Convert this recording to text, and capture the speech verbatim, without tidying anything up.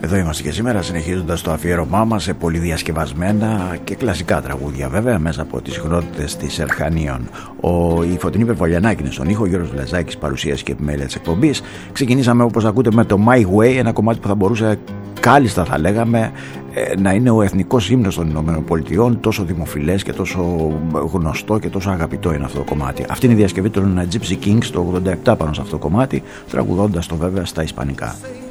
Εδώ είμαστε και σήμερα, συνεχίζοντας το αφιέρωμά μας σε πολυδιασκευασμένα και κλασικά τραγούδια, βέβαια, μέσα από τις συχνότητες της Ερχανίων. Ο, η Φωτεινή Περβολιανάκη είναι στον ήχο, ο Γιώργος Βλαζάκης παρουσίαση και επιμέλεια της εκπομπής. Ξεκινήσαμε, όπως ακούτε, με το My Way, ένα κομμάτι που θα μπορούσε κάλλιστα, θα λέγαμε, να είναι ο εθνικός ύμνος των Ηνωμένων Πολιτειών. Τόσο δημοφιλές και τόσο γνωστό και τόσο αγαπητό είναι αυτό το κομμάτι. Αυτή είναι η διασκευή των Gypsy Kings το ογδόντα επτά πάνω σε αυτό το κομμάτι, τραγουδώντας το βέβαια στα ισπανικά.